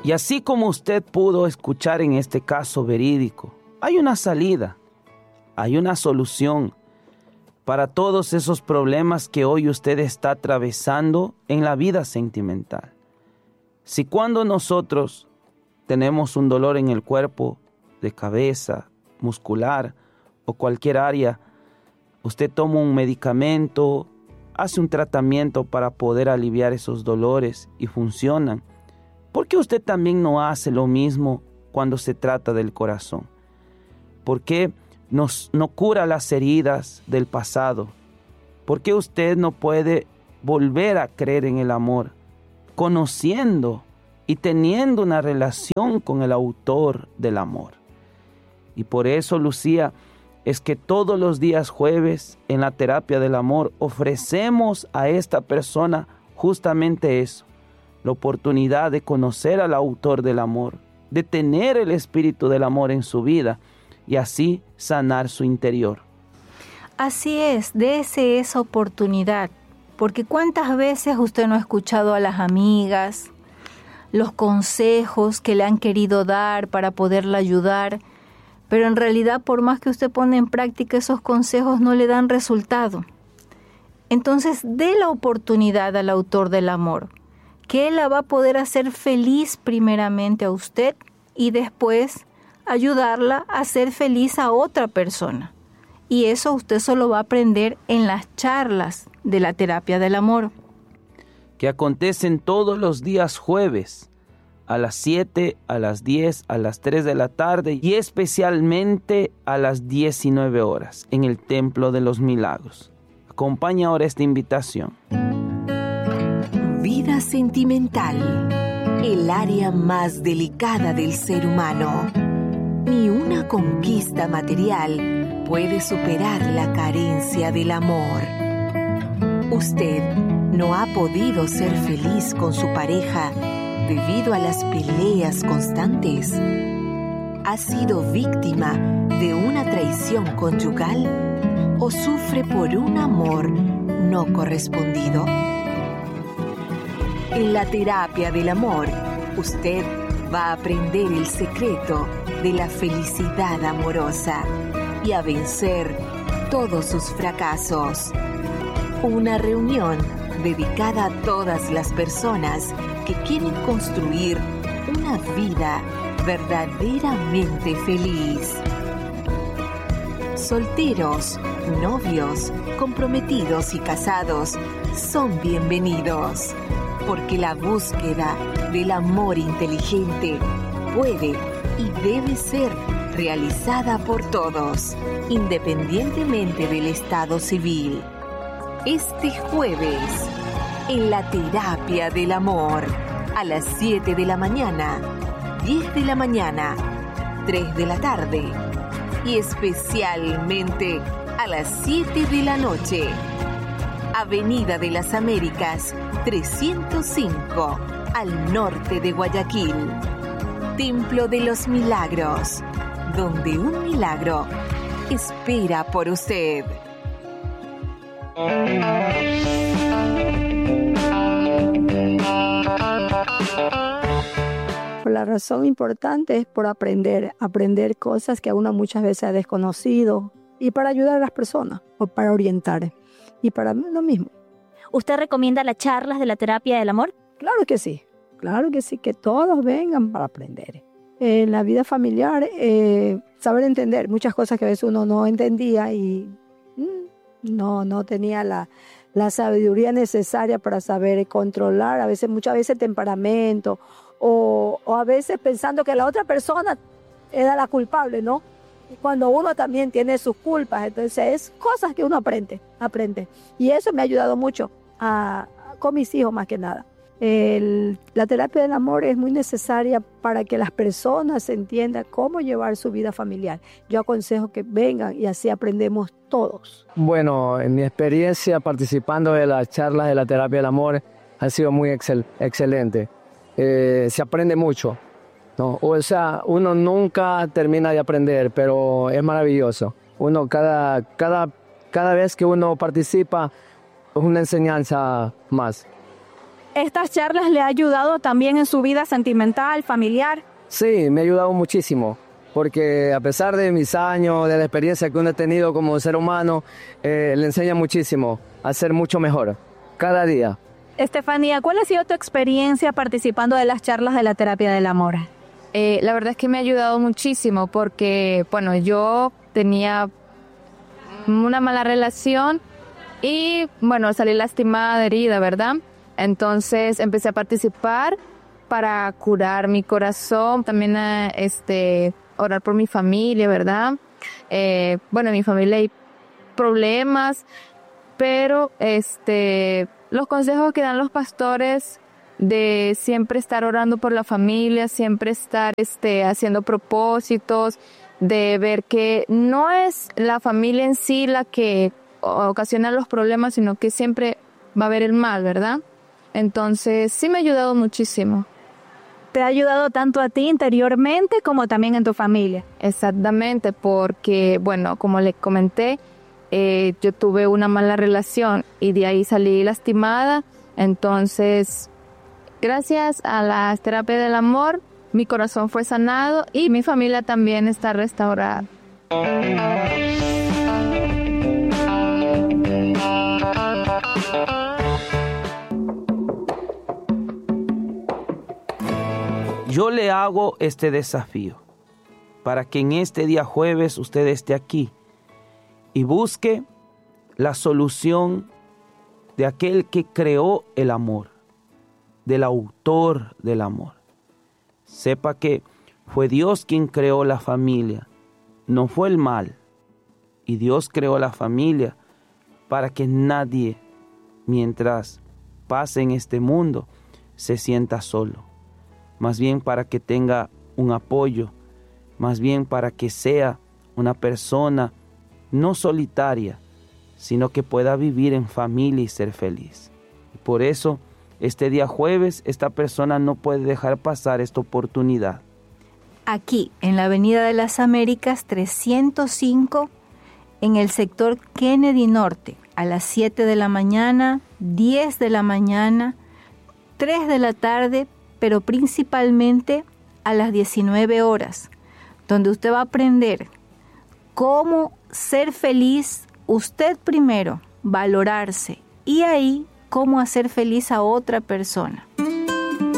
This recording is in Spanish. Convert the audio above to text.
Y así como usted pudo escuchar en este caso verídico, hay una salida, hay una solución para todos esos problemas que hoy usted está atravesando en la vida sentimental. Si cuando nosotros tenemos un dolor en el cuerpo, de cabeza, muscular o cualquier área, usted toma un medicamento, hace un tratamiento para poder aliviar esos dolores y funcionan, ¿por qué usted también no hace lo mismo cuando se trata del corazón? ¿Por qué no cura las heridas del pasado? ¿Por qué usted no puede volver a creer en el amor, conociendo y teniendo una relación con el autor del amor? Y por eso, Lucía, es que todos los días jueves en la terapia del amor ofrecemos a esta persona justamente eso, la oportunidad de conocer al autor del amor, de tener el espíritu del amor en su vida y así sanar su interior. Así es, dése esa oportunidad, porque cuántas veces usted no ha escuchado a las amigas, los consejos que le han querido dar para poderla ayudar, pero en realidad por más que usted pone en práctica esos consejos no le dan resultado. Entonces dé la oportunidad al autor del amor, que él la va a poder hacer feliz primeramente a usted y después ayudarla a ser feliz a otra persona. Y eso usted solo va a aprender en las charlas de la terapia del amor, que acontecen todos los días jueves a las 7, a las 10, a las 3 de la tarde y especialmente a las 19 horas en el Templo de los Milagros. Acompaña ahora esta invitación. Vida sentimental, el área más delicada del ser humano. Ni una conquista material puede superar la carencia del amor. Usted no ha podido ser feliz con su pareja debido a las peleas constantes. ¿Ha sido víctima de una traición conyugal o sufre por un amor no correspondido? En la terapia del amor, usted va a aprender el secreto de la felicidad amorosa y a vencer todos sus fracasos. Una reunión dedicada a todas las personas que quieren construir una vida verdaderamente feliz. Solteros, novios, comprometidos y casados son bienvenidos, porque la búsqueda del amor inteligente puede y debe ser realizada por todos, independientemente del estado civil. Este jueves, en la terapia del amor, a las 7 de la mañana, 10 de la mañana, 3 de la tarde y especialmente a las 7 de la noche. Avenida de las Américas, 305, al norte de Guayaquil. Templo de los Milagros, donde un milagro espera por usted. La razón importante es por aprender cosas que a uno muchas veces ha desconocido y para ayudar a las personas o para orientar. Y para mí lo mismo. ¿Usted recomienda las charlas de la terapia del amor? Claro que sí, que todos vengan para aprender. En la vida familiar, saber entender muchas cosas que a veces uno no entendía y no tenía la sabiduría necesaria para saber controlar, muchas veces temperamento, o a veces pensando que la otra persona era la culpable, ¿no? Y cuando uno también tiene sus culpas, entonces es cosas que uno aprende. Y eso me ha ayudado mucho con mis hijos más que nada. La terapia del amor es muy necesaria para que las personas entiendan cómo llevar su vida familiar. Yo aconsejo que vengan y así aprendemos todos. Bueno, en mi experiencia participando de las charlas de la terapia del amor ha sido muy excelente. Se aprende mucho, ¿no? O sea, uno nunca termina de aprender, pero es maravilloso. Uno cada vez que uno participa es una enseñanza más. ¿Estas charlas le ha ayudado también en su vida sentimental, familiar? Sí, me ha ayudado muchísimo, porque a pesar de mis años, de la experiencia que uno ha tenido como ser humano, le enseña muchísimo a ser mucho mejor, cada día. Estefanía, ¿cuál ha sido tu experiencia participando de las charlas de la terapia del amor? La verdad es que me ha ayudado muchísimo porque, bueno, yo tenía una mala relación y, bueno, salí lastimada, herida, ¿verdad? Entonces empecé a participar para curar mi corazón, también orar por mi familia, ¿verdad? Bueno, en mi familia hay problemas, pero los consejos que dan los pastores de siempre estar orando por la familia, siempre estar haciendo propósitos, de ver que no es la familia en sí la que ocasiona los problemas, sino que siempre va a haber el mal, ¿verdad? Entonces sí me ha ayudado muchísimo. ¿Te ha ayudado tanto a ti interiormente como también en tu familia? Exactamente, porque, bueno, como les comenté, yo tuve una mala relación y de ahí salí lastimada. Entonces, gracias a la terapia del amor, mi corazón fue sanado y mi familia también está restaurada. Yo le hago este desafío para que en este día jueves usted esté aquí y busque la solución de aquel que creó el amor, del autor del amor. Sepa que fue Dios quien creó la familia, no fue el mal. Y Dios creó la familia para que nadie, mientras pase en este mundo, se sienta solo. Más bien para que tenga un apoyo, más bien para que sea una persona no solitaria, sino que pueda vivir en familia y ser feliz. Y por eso, este día jueves, esta persona no puede dejar pasar esta oportunidad. Aquí, en la Avenida de las Américas 305, en el sector Kennedy Norte, a las 7 de la mañana, 10 de la mañana, 3 de la tarde, pero principalmente a las 19 horas, donde usted va a aprender cómo ser feliz usted primero, valorarse y ahí cómo hacer feliz a otra persona.